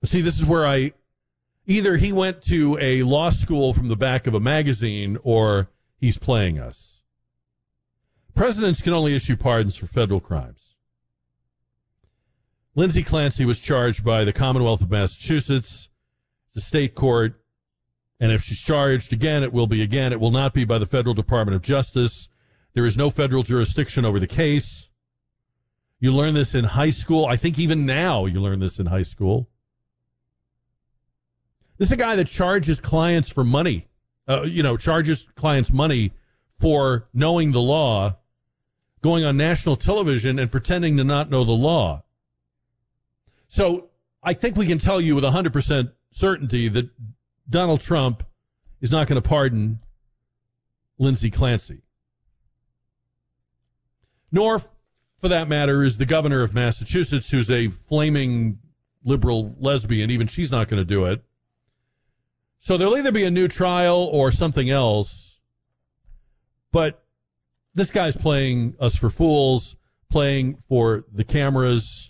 See, this is where either he went to a law school from the back of a magazine or he's playing us. Presidents can only issue pardons for federal crimes. Lindsay Clancy was charged by the Commonwealth of Massachusetts. It's a state court. And if she's charged again, it will be again. It will not be by the Federal Department of Justice. There is no federal jurisdiction over the case. You learn this in high school. I think even now you learn this in high school. This is a guy that charges clients for money, charges clients money for knowing the law, going on national television and pretending to not know the law. So I think we can tell you with 100% certainty that Donald Trump is not going to pardon Lindsay Clancy. Nor, for that matter, is the governor of Massachusetts, who's a flaming liberal lesbian. Even she's not going to do it. So there'll either be a new trial or something else. But this guy's playing us for fools, playing for the cameras.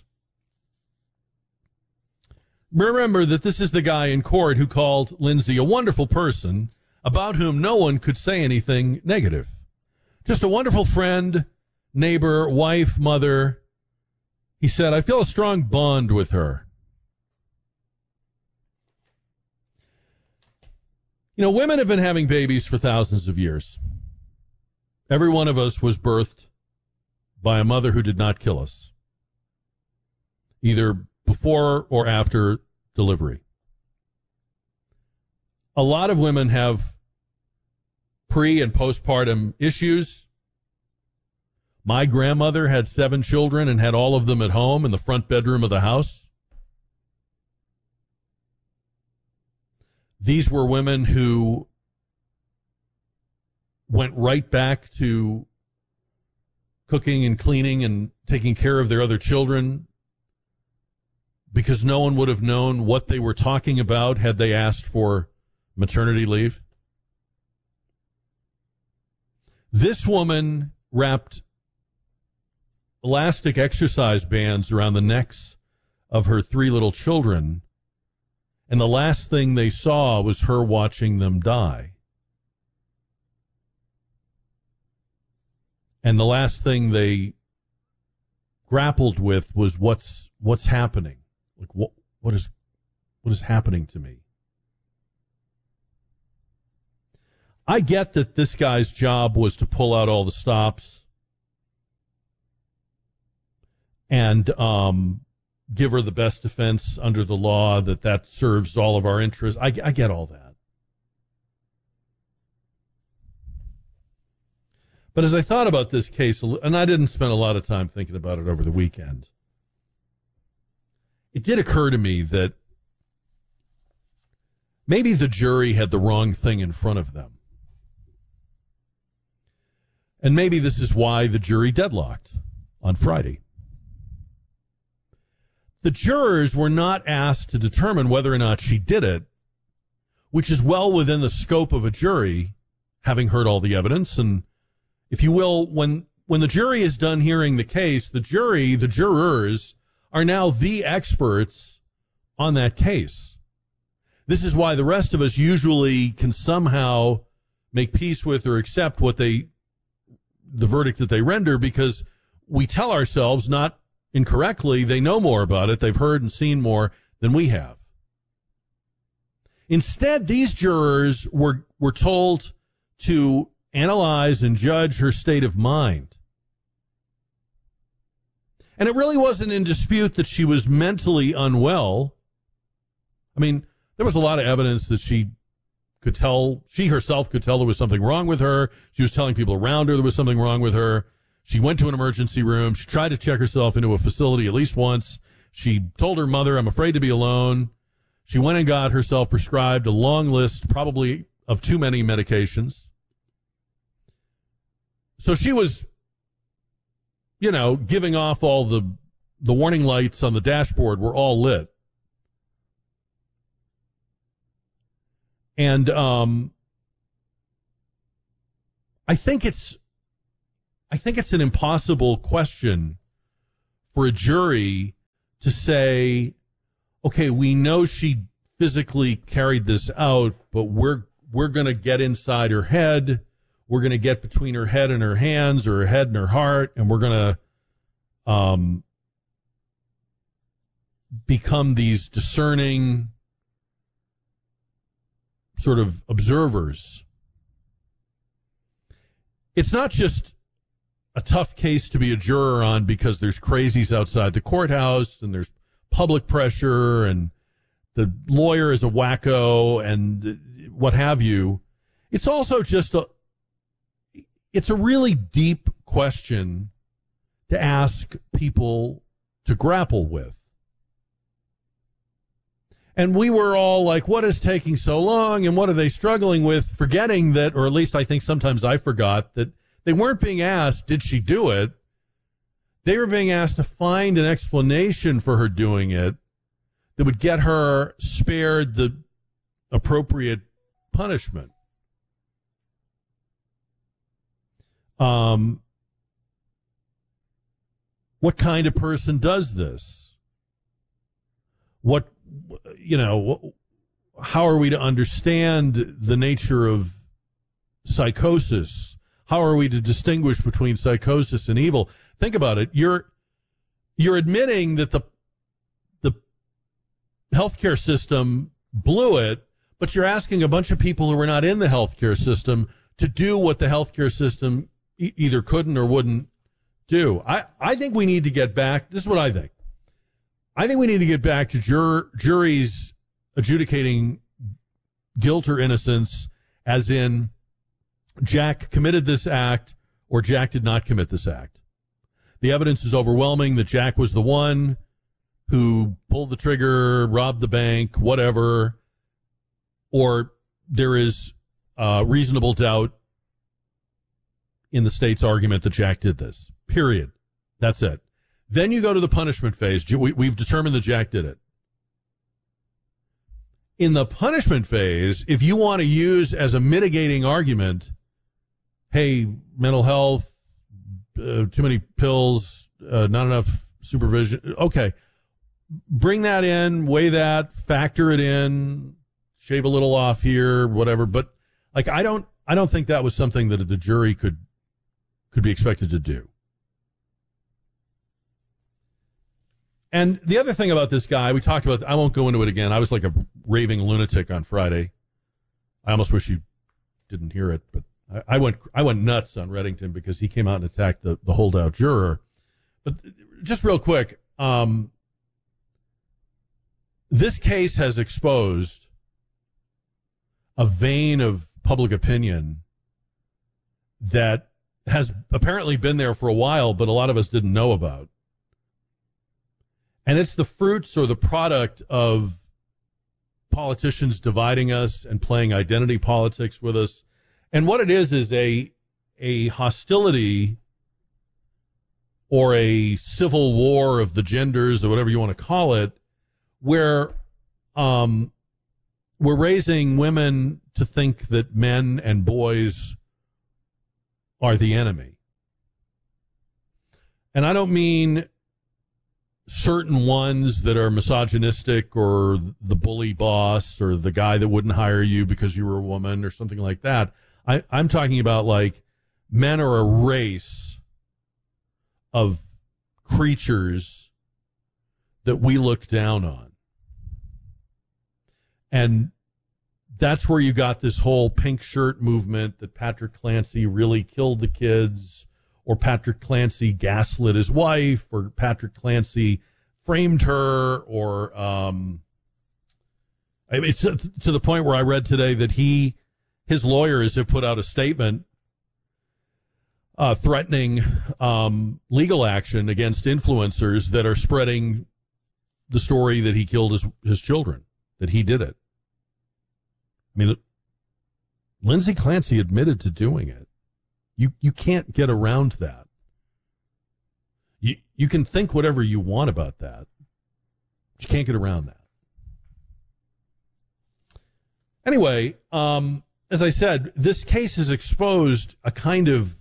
Remember that this is the guy in court who called Lindsay a wonderful person about whom no one could say anything negative. Just a wonderful friend, neighbor, wife, mother. He said, I feel a strong bond with her. You know, women have been having babies for thousands of years. Every one of us was birthed by a mother who did not kill us, either before or after delivery. A lot of women have pre- and postpartum issues. My grandmother had 7 children and had all of them at home in the front bedroom of the house. These were women who went right back to cooking and cleaning and taking care of their other children because no one would have known what they were talking about had they asked for maternity leave. This woman wrapped elastic exercise bands around the necks of her 3 little children, and the last thing they saw was her watching them die. And the last thing they grappled with was what's happening. Like what is happening to me? I get that this guy's job was to pull out all the stops and give her the best defense under the law, that serves all of our interests. I get all that. But as I thought about this case, and I didn't spend a lot of time thinking about it over the weekend, it did occur to me that maybe the jury had the wrong thing in front of them. And maybe this is why the jury deadlocked on Friday. The jurors were not asked to determine whether or not she did it, which is well within the scope of a jury, having heard all the evidence. And if you will, when the jury is done hearing the case, the jurors are now the experts on that case. This is why the rest of us usually can somehow make peace with or accept the verdict that they render, because we tell ourselves, not incorrectly, they know more about it, they've heard and seen more than we have. Instead, these jurors were told to analyze and judge her state of mind. And it really wasn't in dispute that she was mentally unwell. I mean, there was a lot of evidence that she herself could tell there was something wrong with her. She was telling people around her there was something wrong with her. She went to an emergency room. She tried to check herself into a facility at least once. She told her mother, I'm afraid to be alone. She went and got herself prescribed a long list, probably of too many medications. So she was, giving off all the warning lights on the dashboard were all lit. And I think it's an impossible question for a jury to say, okay, we know she physically carried this out, but we're going to get inside her head. We're going to get between her head and her hands, or her head and her heart, and we're going to become these discerning sort of observers. It's not just a tough case to be a juror on because there's crazies outside the courthouse and there's public pressure and the lawyer is a wacko and what have you. It's also just it's a really deep question to ask people to grapple with. And we were all like, what is taking so long and what are they struggling with? Forgetting that, or at least I think sometimes I forgot, that they weren't being asked, did she do it? They were being asked to find an explanation for her doing it that would get her spared the appropriate punishment. What kind of person does this? How are we to understand the nature of psychosis? How are we to distinguish between psychosis and evil? Think about it. You're admitting that the healthcare system blew it, but you're asking a bunch of people who are not in the healthcare system to do what the healthcare system either couldn't or wouldn't do. I think we need to get back. This is what I think. I think we need to get back to juries adjudicating guilt or innocence, as in Jack committed this act or Jack did not commit this act. The evidence is overwhelming that Jack was the one who pulled the trigger, robbed the bank, whatever, or there is reasonable doubt in the state's argument that Jack did this. Period. That's it. Then you go to the punishment phase. We've determined that Jack did it. In the punishment phase, if you want to use as a mitigating argument, hey, mental health, too many pills, not enough supervision, okay, bring that in, weigh that, factor it in, shave a little off here, whatever. But like, I don't think that was something that the jury could be expected to do. And the other thing about this guy, we talked about, I won't go into it again. I was like a raving lunatic on Friday. I almost wish you didn't hear it, but I went nuts on Reddington because he came out and attacked the holdout juror. But just real quick, this case has exposed a vein of public opinion that has apparently been there for a while, but a lot of us didn't know about. And it's the fruits or the product of politicians dividing us and playing identity politics with us. And what it is a hostility or a civil war of the genders or whatever you want to call it, where we're raising women to think that men and boys are the enemy. And I don't mean certain ones that are misogynistic or the bully boss or the guy that wouldn't hire you because you were a woman or something like that. I'm talking about like men are a race of creatures that we look down on. And that's where you got this whole pink shirt movement that Patrick Clancy really killed the kids, or Patrick Clancy gaslit his wife, or Patrick Clancy framed her, or it's to the point where I read today that his lawyers have put out a statement threatening legal action against influencers that are spreading the story that he killed his children, that he did it. I mean, Lindsay Clancy admitted to doing it. You can't get around that. You can think whatever you want about that, but you can't get around that. Anyway, as I said, this case has exposed a kind of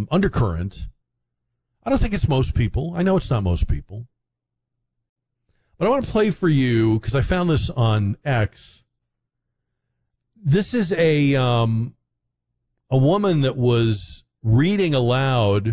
undercurrent. I don't think it's most people. I know it's not most people. But I want to play for you, because I found this on X. This is a woman that was reading aloud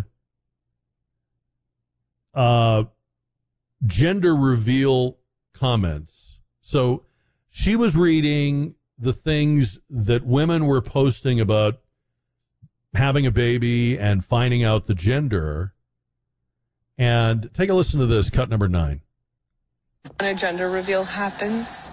gender reveal comments. So she was reading the things that women were posting about having a baby and finding out the gender. And take a listen to this, cut number 9. When a gender reveal happens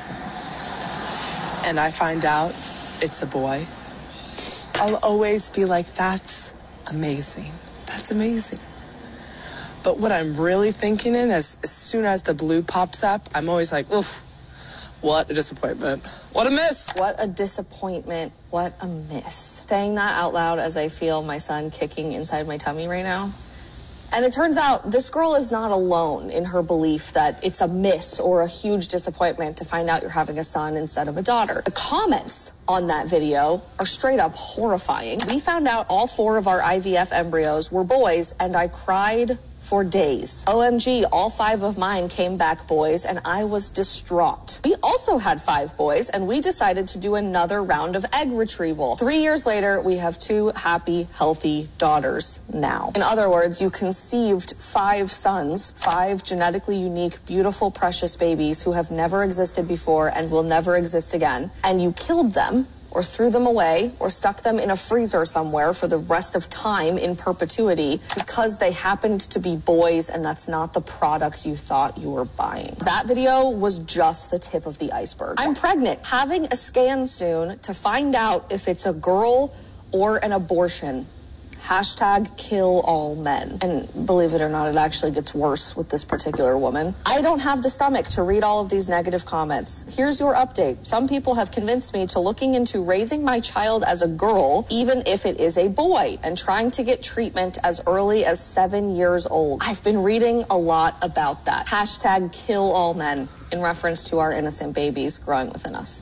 and I find out it's a boy, I'll always be like, that's amazing. That's amazing. But what I'm really thinking in is, as soon as the blue pops up, I'm always like, oof, what a disappointment. What a miss. What a disappointment. What a miss. Saying that out loud as I feel my son kicking inside my tummy right now. And it turns out this girl is not alone in her belief that it's a miss or a huge disappointment to find out you're having a son instead of a daughter. The comments on that video are straight up horrifying. We found out all 4 of our IVF embryos were boys, and I cried for days. OMG, all 5 of mine came back boys, and I was distraught. We also had 5 boys, and we decided to do another round of egg retrieval. 3 years later, we have 2 happy, healthy daughters now. In other words, you conceived 5 sons, 5 genetically unique, beautiful, precious babies who have never existed before and will never exist again, and you killed them, or threw them away, or stuck them in a freezer somewhere for the rest of time in perpetuity because they happened to be boys and that's not the product you thought you were buying. That video was just the tip of the iceberg. I'm pregnant, having a scan soon to find out if it's a girl or an abortion. Hashtag kill all men. And believe it or not, it actually gets worse with this particular woman. I don't have the stomach to read all of these negative comments. Here's your update. Some people have convinced me to looking into raising my child as a girl, even if it is a boy, and trying to get treatment as early as 7 years old. I've been reading a lot about that. Hashtag kill all men, in reference to our innocent babies growing within us.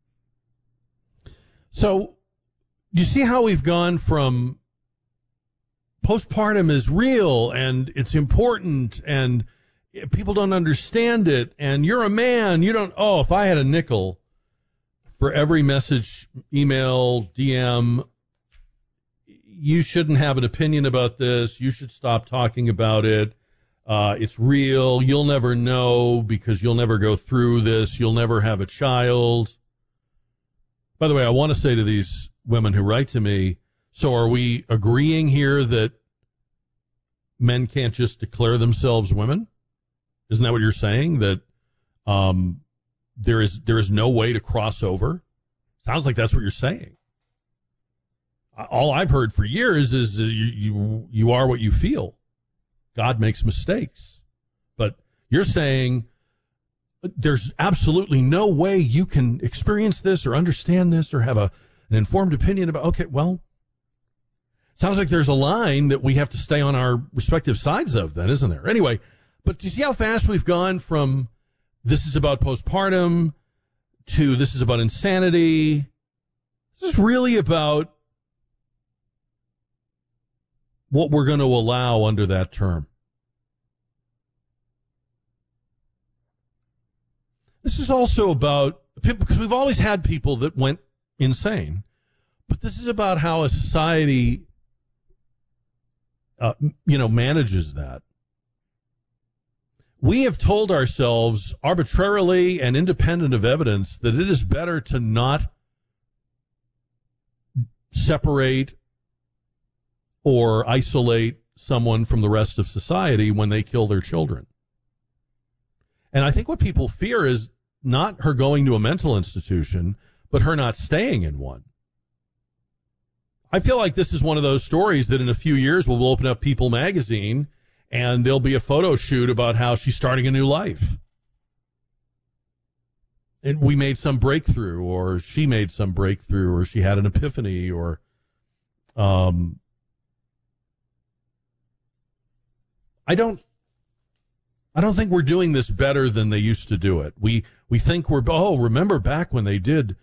So, you see how we've gone from postpartum is real and it's important and people don't understand it and you're a man, you don't, oh, if I had a nickel for every message, email, DM, you shouldn't have an opinion about this, you should stop talking about it, it's real, you'll never know because you'll never go through this, you'll never have a child. By the way, I want to say to these women who write to me, so are we agreeing here that men can't just declare themselves women? Isn't that what you're saying? That there is no way to cross over? Sounds like that's what you're saying. All I've heard for years is you are what you feel. God makes mistakes. But you're saying there's absolutely no way you can experience this or understand this or have an informed opinion about, okay, well, sounds like there's a line that we have to stay on our respective sides of then, isn't there? Anyway, but do you see how fast we've gone from this is about postpartum to this is about insanity? This is really about what we're going to allow under that term. This is also about, because we've always had people that went insane, but this is about how a society manages that. We have told ourselves arbitrarily and independent of evidence that it is better to not separate or isolate someone from the rest of society when they kill their children. And I think what people fear is not her going to a mental institution, but her not staying in one. I feel like this is one of those stories that in a few years we'll open up People magazine and there'll be a photo shoot about how she's starting a new life. And we made some breakthrough, or she made some breakthrough, or she had an epiphany, or I don't think we're doing this better than they used to do it. We think remember back when they did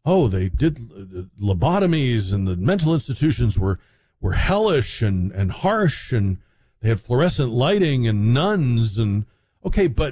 lobotomies and the mental institutions were hellish and harsh and they had fluorescent lighting and nuns and okay, but